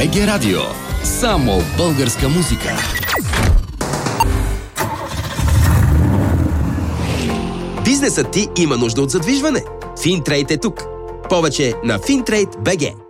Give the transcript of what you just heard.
БГ Радио. Само българска музика. Бизнесът ти има нужда от задвижване. Финтрейд е тук. Повече на Fintrade.bg.